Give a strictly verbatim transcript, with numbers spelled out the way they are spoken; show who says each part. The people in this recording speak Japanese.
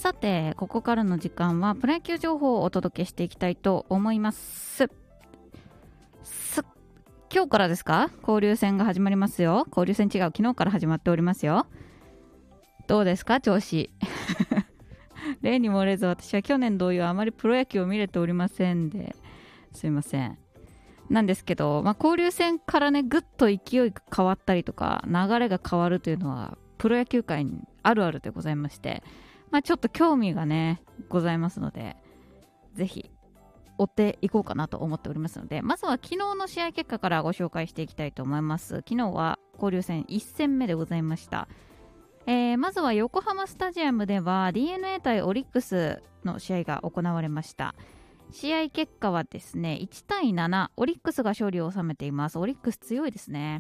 Speaker 1: さてここからの時間はプロ野球情報をお届けしていきたいと思います。す今日からですか？交流戦が始まりますよ。交流戦違う、昨日から始まっておりますよ。どうですか調子？例に漏れず私は去年同様あまりプロ野球を見れておりませんですいません。なんですけど、まあ、交流戦からねぐっと勢いが変わったりとか流れが変わるというのはプロ野球界にあるあるでございまして、まあ、ちょっと興味がねございますのでぜひ追っていこうかなと思っておりますので、まずは昨日の試合結果からご紹介していきたいと思います。昨日は交流戦いち戦目でございました。えー、まずは横浜スタジアムでは ディーエヌエー 対オリックスの試合が行われました。試合結果はですねいち対なな、オリックスが勝利を収めています。オリックス強いですね。